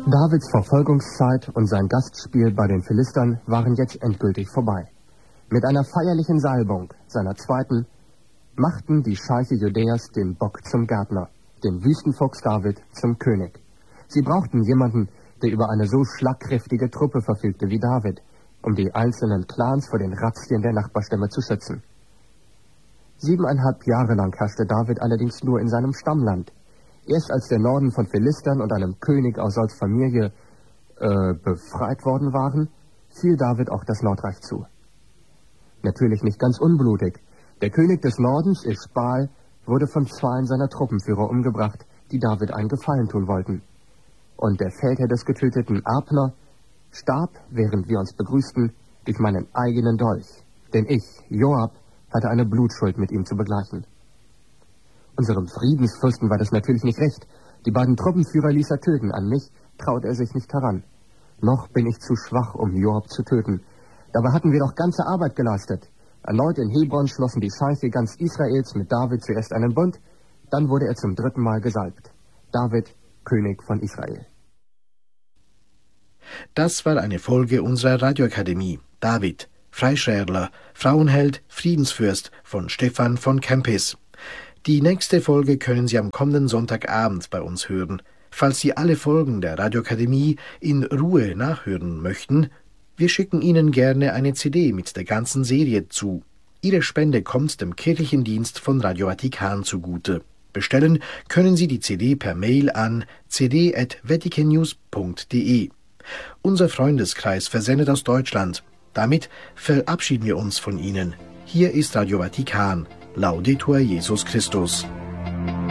Davids Verfolgungszeit und sein Gastspiel bei den Philistern waren jetzt endgültig vorbei. Mit einer feierlichen Salbung, seiner zweiten, machten die Scheiche Judäas den Bock zum Gärtner, den Wüstenfuchs David zum König. Sie brauchten jemanden, der über eine so schlagkräftige Truppe verfügte wie David, um die einzelnen Clans vor den Razzien der Nachbarstämme zu schützen. 7,5 Jahre lang herrschte David allerdings nur in seinem Stammland. Erst als der Norden von Philistern und einem König aus Sauls Familie befreit worden waren, fiel David auch das Nordreich zu. Natürlich nicht ganz unblutig. Der König des Nordens, Ischbaal, wurde von 2 seiner Truppenführer umgebracht, die David einen Gefallen tun wollten. Und der Feldherr des getöteten Abner starb, während wir uns begrüßten, durch meinen eigenen Dolch. Denn ich, Joab, hatte eine Blutschuld mit ihm zu begleichen. Unserem Friedensfürsten war das natürlich nicht recht. Die beiden Truppenführer ließ er töten. An mich traute er sich nicht heran. Noch bin ich zu schwach, um Joab zu töten. Dabei hatten wir doch ganze Arbeit geleistet. Erneut in Hebron schlossen die Scheiche ganz Israels mit David zuerst einen Bund, dann wurde er zum 3. Mal gesalbt. David, König von Israel. Das war eine Folge unserer Radioakademie. David, Freischärler, Frauenheld, Friedensfürst von Stephan von Kempis. Die nächste Folge können Sie am kommenden Sonntagabend bei uns hören. Falls Sie alle Folgen der Radioakademie in Ruhe nachhören möchten, wir schicken Ihnen gerne eine CD mit der ganzen Serie zu. Ihre Spende kommt dem kirchlichen Dienst von Radio Vatikan zugute. Bestellen können Sie die CD per Mail an cd@vaticannews.de. Unser Freundeskreis versendet aus Deutschland. Damit verabschieden wir uns von Ihnen. Hier ist Radio Vatikan. Laudetur Jesus Christus.